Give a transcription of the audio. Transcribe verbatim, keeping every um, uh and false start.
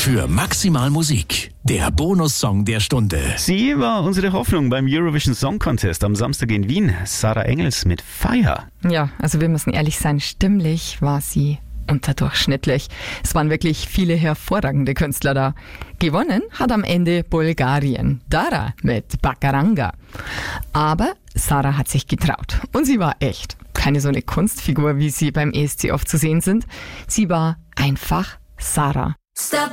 für Maximal Musik, der Bonussong der Stunde. Sie war unsere Hoffnung beim Eurovision Song Contest am Samstag in Wien. Sarah Engels mit Fire. Ja, also wir müssen ehrlich sein, stimmlich war sie unterdurchschnittlich. Es waren wirklich viele hervorragende Künstler da. Gewonnen hat am Ende Bulgarien, Dara mit Bakaranga. Aber Sarah hat sich getraut und sie war echt. Keine so eine Kunstfigur, wie sie beim E S C oft zu sehen sind. Sie war einfach Sarah. Stop